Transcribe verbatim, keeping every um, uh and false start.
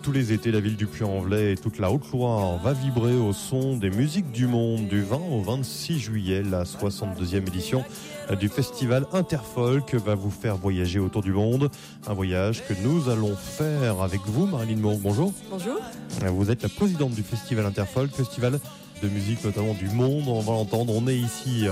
tous les étés, la ville du Puy-en-Velay et toute la Haute-Loire va vibrer au son des musiques du monde du vingt au vingt-six juillet. La soixante-deuxième édition du festival Interfolk va vous faire voyager autour du monde. Un voyage que nous allons faire avec vous, Marilyn Mourgue. Bonjour. Bonjour. Vous êtes la présidente du festival Interfolk, festival de musique notamment du monde. On va l'entendre. On est ici